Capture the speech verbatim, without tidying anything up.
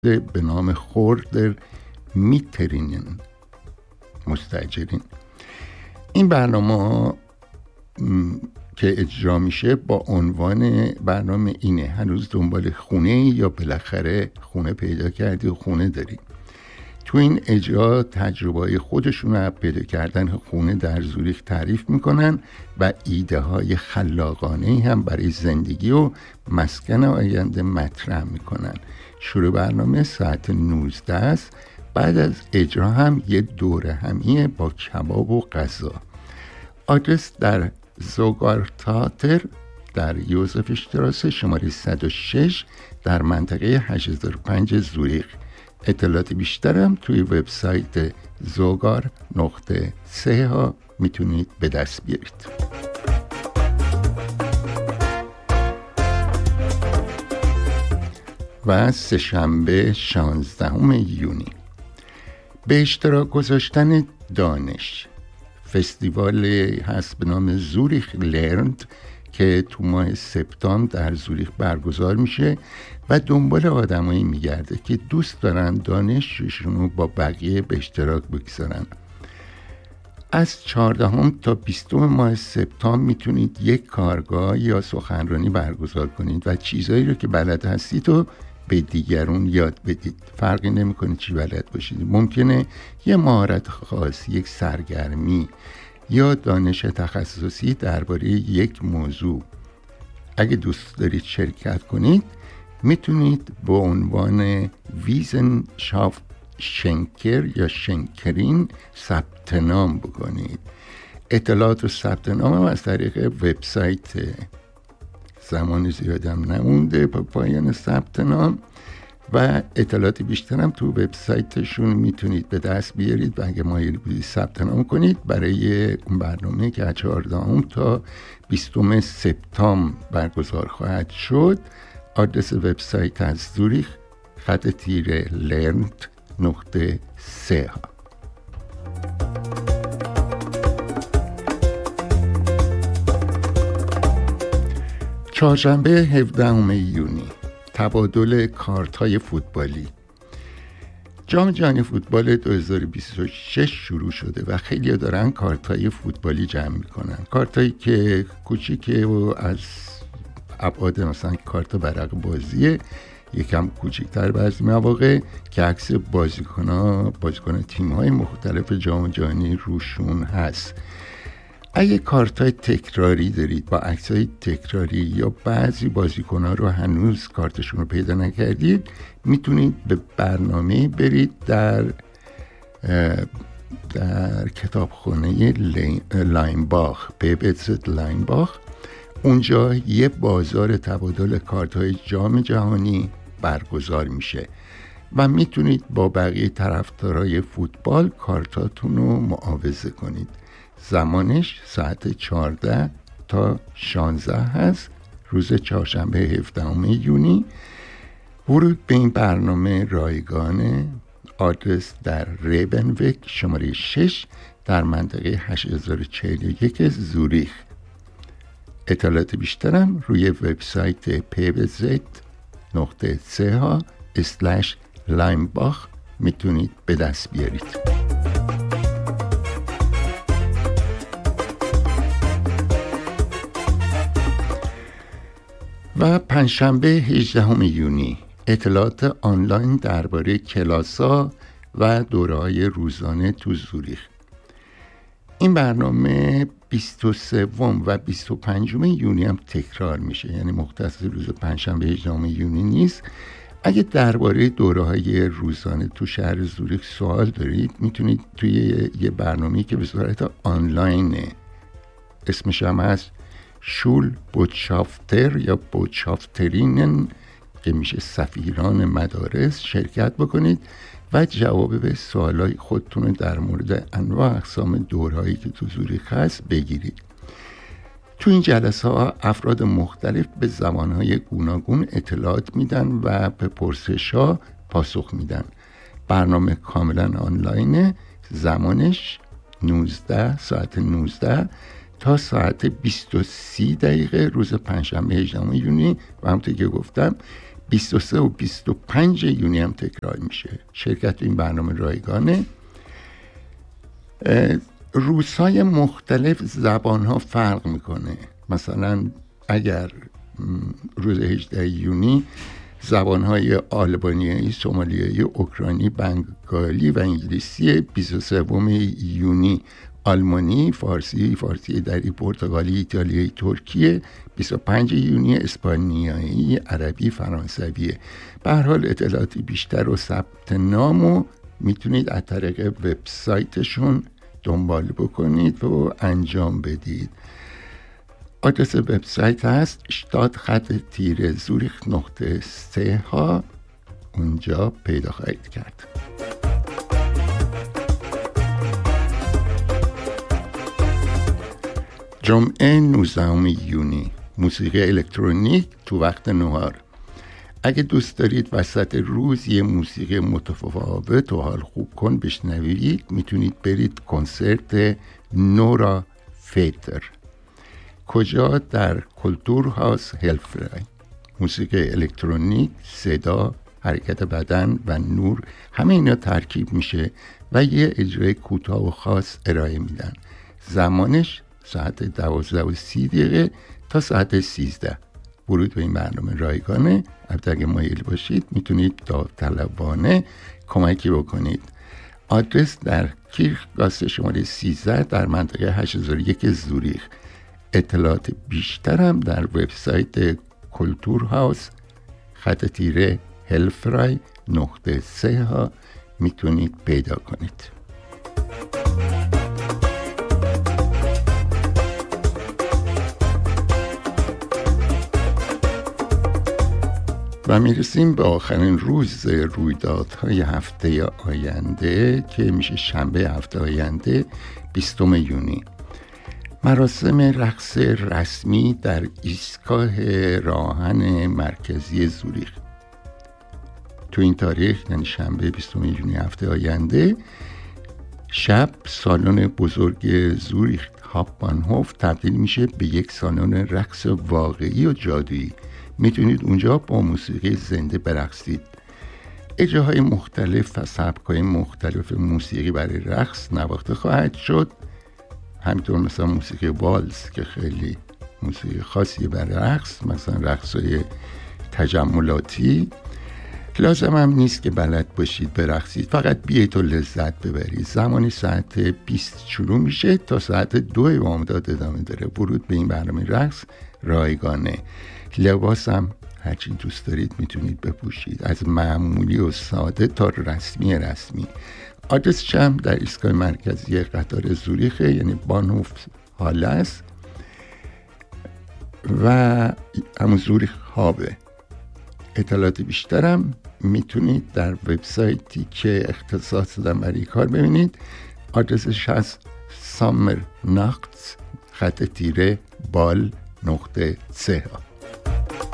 به نام خوردر میترینن مستاجرین. این برنامه که اجرا میشه با عنوان برنامه اینه: هنوز دنبال خونه یا بالاخره خونه پیدا کردی و خونه داری. تو این اجرا تجربه خودشون رو پیدا کردن خونه در زوریخ تعریف میکنن و ایده های خلاقانه هم برای زندگی و مسکن آینده مطرح میکنن. شروع برنامه ساعت نوزده است. بعد از اجرا هم یه دوره همیه با کباب و غذا. آدرس در زوگارتاتر در یوزف شتراسه شماره صد و شش در منطقه هشت هزار و پنج زوریخ. اطلاعات بیشترم توی وبسایت زوگار نقطه سه ها میتونید به دست بیارید. و سه‌شنبه شانزدهم یونی به اشتراک گذاشتن دانش فستیوال هست به نام زوریخ لرند که تو ماه سپتامبر در زوریخ برگزار میشه و دنبال آدمایی میگرده که دوست دارن دانششون رو با بقیه به اشتراک بگذارن. از چهاردهم تا بیستم ماه سپتامبر میتونید یک کارگاه یا سخنرانی برگزار کنید و چیزایی رو که بلد هستید رو به دیگرون یاد بدید. فرقی نمیکنه چی بلد باشید. ممکنه یه مهارت خاص، یک سرگرمی یا دانش تخصصی درباره یک موضوع اگه دوست دارید شرکت کنید، میتونید به عنوان ویزن شافت شنکر یا شنکرین ثبت نام بکنید. اطلاعات و ثبت نام هم از طریق وبسایت. زمان زیادم نمونده پا پایان ثبت نام و اطلاعات بیشترم تو وبسایتشون میتونید به دست بیارید و اگه مایل بودید ثبت نام کنید برای اون برنامه که چهاردهم تا بیستم سپتامبر برگزار خواهد شد. آدرس وبسایت از زوریخ خط تیره لرند نقطه سه ها. چهارشنبه هفدهم یونی تبادل کارت‌های فوتبالی. جام جهانی فوتبال دو هزار و بیست و شش شروع شده و خیلی دارن کارت‌های فوتبالی جمع میکنن. کارت‌هایی که کوچیکه و از ابعاد مثلا کارت ورق بازیه، یکم کوچیک‌تر بعضی مواقع که عکس بازیکن‌ها بازیکن تیم‌های مختلف جام جهانی روشون هست. اگه کارت‌های تکراری دارید با عکس‌های تکراری یا بعضی بازیکن‌ها رو هنوز کارتشون رو پیدا نکردید، میتونید به برنامه برید در در کتابخانه لاینباخ به بزد لاینباخ. اونجا یه بازار تبادل کارت‌های جام جهانی برگزار میشه و میتونید با بقیه طرفدارای فوتبال کارتاتون رو معاوضه کنید. زمانش ساعت چهارده تا شانزده هست، روز چهارشنبه هفدهم یونی. ورود به این برنامه رایگانه. آدرس در ریبنویک شماره شش در منطقه هشت هزار و چهل و یک زوریخ. اطلاعات بیشترم روی وبسایت پیوزت نقطه سه ها اسلش لایمباخ میتونید به دست بیارید. و پنجشنبه هجدهم یونی اطلاعات آنلاین درباره کلاس‌ها و دوره‌های روزانه تو زوریخ. این برنامه بیست و سوم و بیست و پنجم یونی هم تکرار میشه، یعنی مختص روز پنجشنبه هجدهم یونی نیست. اگه درباره دوره‌های روزانه تو شهر زوریخ سوال دارید، میتونید توی یه برنامه‌ای که به صورت آنلاینه، اسمش هم هست شول بوتشافتر یا بوتشافترینن که میشه سفیران مدارس، شرکت بکنید و جواب به سوالای خودتون در مورد انواع اقسام دورهایی که تو زوریخ هست بگیرید. تو این جلسه ها افراد مختلف به زبانهای گوناگون اطلاعات میدن و به پرسش ها پاسخ میدن. برنامه کاملا آنلاینه. زمانش نوزده ساعت نوزده تا ساعت بیست و سه دقیقه روز پنجشنبه هجدهم یونی و همونطور که گفتم بیست و سه و بیست و پنج یونی هم تکرار میشه. شرکت این برنامه رایگانه. روزهای مختلف زبانها فرق میکنه. مثلا اگر روز هجده یونی زبانهای آلبانیایی، سومالیایی، اوکراینی، بنگالی و انگلیسی، بیست و سه یونی آلمانی، فارسی، فارسی دری، پرتغالی، ایتالیایی، ترکیه، بیست و پنج یونی اسپانیایی، عربی، فرانسویه. به هر حال اطلاعات بیشتر و ثبت نامو میتونید از طریق وبسایتشون دنبال بکنید و انجام بدید. آدرس وبسایت هست شتاد خط تیره زوریخ نقطه سه ها. اونجا پیدا خواهید کرد. جمعه نوزدهم یونی، موسیقی الکترونیک تو وقت نهار. اگه دوست دارید وسط روز یه موسیقی متفاوت و حال خوب کن بشنوید، میتونید برید کنسرت نورا فیتر. کجا؟ در کلتور هاوس هلفرای. موسیقی الکترونیک، صدا، حرکت بدن و نور، همه اینا ترکیب میشه و یه اجرای کوتاه و خاص ارائه میدن. زمانش ساعت دوازده و سی دقیقه تا ساعت سیزده. ورود به این برنامه رایگانه. البته اگه مایل باشید میتونید داوطلبانه کمکی بکنید. آدرس در کیرخگاسه شماره سیزده در منطقه هشت هزار و یک زوریخ. اطلاعات بیشتر هم در وبسایت کلتور هاوس خط تیره هلفرای نقطه سه ها میتونید پیدا کنید. و میرسیم به آخرین روز رویدادهای هفته آینده که میشه شنبه هفته آینده بیستم یونی. مراسم رقص رسمی در ایستگاه راهن مرکزی زوریخ. تو این تاریخ یعنی شنبه بیستم یونی هفته آینده شب سالن بزرگ زوریخ هاپبانهوف تبدیل میشه به یک سالن رقص واقعی و جادویی. میتونید اونجا با موسیقی زنده برقصید. اجراهای مختلف و سبک‌های مختلف موسیقی برای رقص نواخته خواهد شد. همینطور مثلا موسیقی والز که خیلی موسیقی خاصیه برای رقص، مثلا رقص‌های تجملاتی. لازم هم نیست که بلد باشید برقصید، فقط بیایید و لذت ببرید. زمانی ساعت بیست شروع میشه تا ساعت دو بامداد ادامه داره. ورود به این برنامه رقص رایگانه. لباس هم هرچی دوست دارید میتونید بپوشید، از معمولی و ساده تا رسمی رسمی. آدرسش هم در ایستگاه مرکزی قطار زوریخه، یعنی بانهوف هاله است و همون زوریخ هابه. اطلاعات بیشترم میتونید در وبسایتی که اختصاص دادم برای کار ببینید. آدرسش هست سامر ناخت خط تیره بال نقطه سه ها.